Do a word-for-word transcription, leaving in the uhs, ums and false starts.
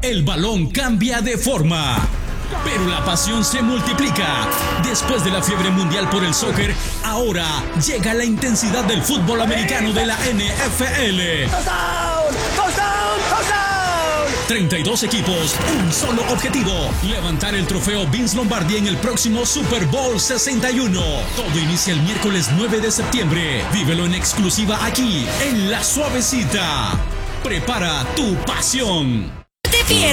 El balón cambia de forma, pero la pasión se multiplica. Después de la fiebre mundial por el soccer, ahora llega la intensidad del fútbol americano de la N F L. ¡Touchdown! ¡Touchdown! ¡Touchdown! treinta y dos equipos, un solo objetivo: levantar el trofeo Vince Lombardi en el próximo Super Bowl sesenta y uno. Todo inicia el miércoles nueve de septiembre. Vívelo en exclusiva aquí, en La Suavecita. Prepara tu pasión. Te pierdas